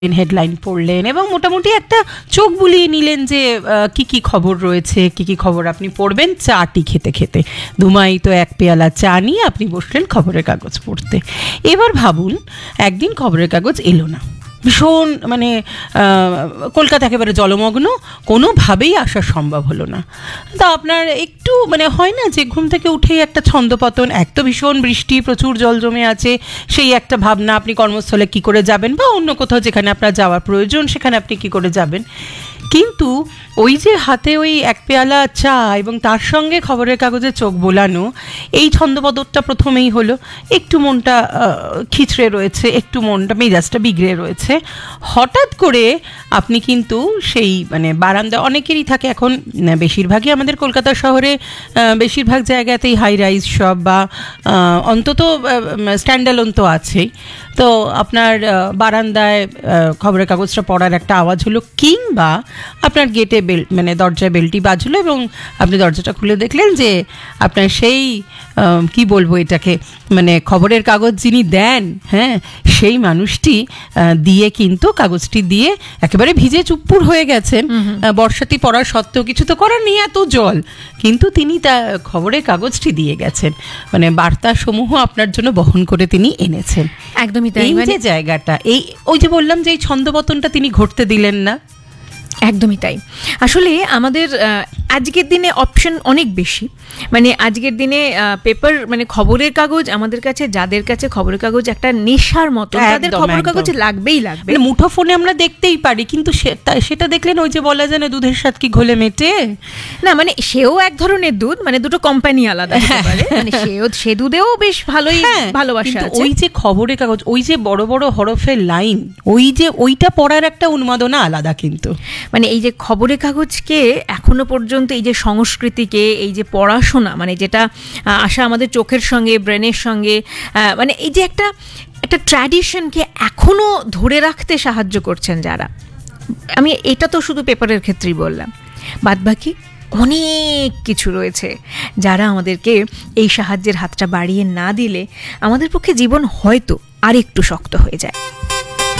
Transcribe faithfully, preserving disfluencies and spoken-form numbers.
Headline পড়লেন এবং মোটামুটি একটা চোখ বুলিয়ে নিলেন যে কি কি খবর রয়েছে, কি কি খবর আপনি পড়বেন চাটি খেতে খেতে। দুমাই তো এক পেয়ালা চা নিয়ে আপনি বসলেন খবরের কাগজ পড়তে। এবার ভাবুন একদিন খবরের কাগজ এলো না, ভীষণ মানে কলকাতা একেবারে জলমগ্ন, কোনোভাবেই আসা সম্ভব হলো না। তা আপনার একটু মানে হয় না যে ঘুম থেকে উঠেই একটা ছন্দপতন, এক তো ভীষণ বৃষ্টি, প্রচুর জল জমে আছে, সেই একটা ভাবনা আপনি কর্মস্থলে কি করে যাবেন বা অন্য কোথাও যেখানে আপনার যাওয়ার প্রয়োজন সেখানে আপনি কি করে যাবেন। কিন্তু ওই যে হাতে ওই এক পেয়ালা চা এবং তার সঙ্গে খবরের কাগজে চোখ বোলানো, এই ছন্দপতনটা প্রথমেই হলো। একটু মনটা খিচড়ে রয়েছে, একটু মনটা মেজাজটা বিগড়ে রয়েছে। হঠাৎ করে আপনি কিন্তু সেই মানে বারান্দা অনেকেরই থাকে এখন, বেশিরভাগই আমাদের কলকাতা শহরে বেশিরভাগ জায়গাতেই হাই রাইজ সব বা অন্তত স্ট্যান্ডালোন তো আছেই। তো আপনার বারান্দায় খবরের কাগজটা পড়ার একটা আওয়াজ হলো, কিংবা আপনার গেটে বেল মানে দরজায় বেলটি বাজলো এবং আপনি দরজাটা খুলে দেখলেন যে আপনার সেই কি বলবো এটাকে মানে খবরের কাগজ যিনি দেন, হ্যাঁ, সেই মানুষটি দিয়ে কিন্তু কাগজটি দিয়ে একেবারে ভিজে চুপ্পুর হয়ে গেছেন, বর্ষাতি পড়ার সত্ত্বেও কিছু তো করার নেই, এত জল, কিন্তু তিনি তা খবরের কাগজটি দিয়ে গেছেন, মানে বার্তা সমূহ আপনার জন্য বহন করে তিনি এনেছেন। একদমই তাই। এই যে জায়গাটা, এই ওই যে বললাম যে এই ছন্দপতনটা তিনি ঘটতে দিলেন না। একদমই তাই। আসলে আমাদের আজকের দিনে অপশন অনেক বেশি, মানে আজকের দিনে পেপার মানে খবরের কাগজ আমাদের কাছে, যাদের কাছে খবরের কাগজ একটা নেশার মতো, তাদের খবরের কাগজ লাগবেই লাগবে। মুঠো ফোনে আমরা দেখতেই পারি, কিন্তু সেটা দেখলেন ওই যে বলা যায় না দুধের স্বাদ কি ঘোলে মেটে, না মানে সেও এক ধরনের দুধ, মানে দুটো কোম্পানি আলাদা হতে পারে, মানে সেও সে দুধেও বেশ ভালোই ভালোবাসা আছে। ওই যে খবরের কাগজ, ওই যে বড় বড় হরফের লাইন, ওই যে ওইটা পড়ার একটা উন্মাদনা আলাদা। কিন্তু মানে এই যে খবরের কাগজকে এখনো পর্যন্ত এই যে সংস্কৃতিকে, এই যে পড়াশোনা, মানে যেটা আসা আমাদের চোখের সঙ্গে ব্রেনের সঙ্গে, মানে এই যে একটা একটা ট্র্যাডিশনকে এখনো ধরে রাখতে সাহায্য করছেন যারা, আমি এটা তো শুধু পেপারের ক্ষেত্রেই বললাম, বাদবাকি অনেক কিছু রয়েছে যারা আমাদেরকে এই সাহায্যের হাতটা বাড়িয়ে না দিলে আমাদের পক্ষে জীবন হয়তো আর একটু শক্ত হয়ে যায়।